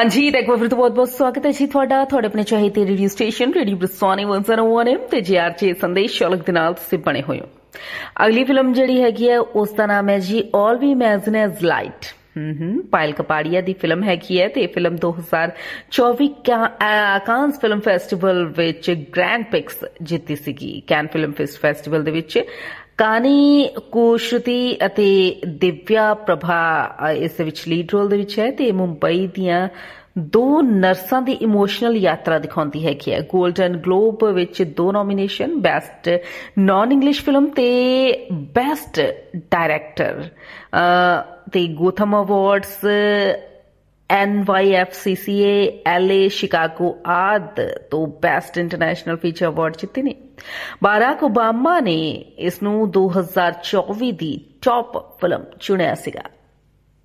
हाँ जी, तो एक बार फिर तो बहुत बहुत स्वागत है जी ਤੁਹਾਡਾ ਤੁਹਾਡੇ ਆਪਣੇ ਚਾਹੀਦੇ ਰੇਡੀਓ ਸਟੇਸ਼ਨ ਰੇਡੀਓ ਬਰਸਾਨੀ 101 ਐਮ ਤੇ ਜੀਆਰਜੀ ਸੰਦੇਸ਼ ਸ਼ੌਲਕ ਦੇ ਨਾਲ ਤੁਸੀਂ ਬਣੇ ਹੋਏ ਹੋ। ਅਗਲੀ ਫਿਲਮ ਜਿਹੜੀ ਹੈਗੀ ਹੈ ਉਸ ਦਾ ਨਾਮ ਹੈ ਜੀ ਆਲ ਵੀ ਇਮੈਜਿਨ ਐਜ਼ ਲਾਈਟ। ਪਾਇਲ ਕਪਾੜੀਆ ਦੀ ਫਿਲਮ ਹੈਗੀ ਹੈ ਤੇ ਇਹ ਫਿਲਮ 2024 ਕਾਨਸ ਫਿਲਮ ਫੈਸਟੀਵਲ ਵਿੱਚ ਗ੍ਰੈਂਡ ਪਿਕਸ ਜਿੱਤੀ ਸੀਗੀ। ਕੈਨ ਫਿਲਮ ਫੈਸਟੀਵਲ ਦੇ ਵਿੱਚ ਕਾਨੀ ਕੁਸ਼ਰਤੀ ਅਤੇ ਦਿਵਿਆ ਪ੍ਰਭਾ ਇਸ ਦੇ ਵਿੱਚ ਲੀਡ ਰੋਲ ਦੇ ਵਿੱਚ ਹੈ ਤੇ ਮੁੰਬਈ ਦੀਆਂ ਦੋ ਨਰਸਾਂ ਦੀ ਇਮੋਸ਼ਨਲ ਯਾਤਰਾ ਦਿਖਾਉਂਦੀ ਹੈਗੀ ਹੈ। ਗੋਲਡਨ ਗਲੋਬ ਵਿੱਚ 2 nomination, best naan English film ਤੇ ਬੈਸਟ ਡਾਇਰੈਕਟਰ ਤੇ ਗੋਥਮ ਅਵਾਰਡਸ, NYFCCA, LA, शिकागो आदि तो बेस्ट इंटरनेशनल फीचर अवार्ड जिते ने। बराक ओबामा ने इसनू 2024 दी टॉप फिल्म चुनिया सीगा।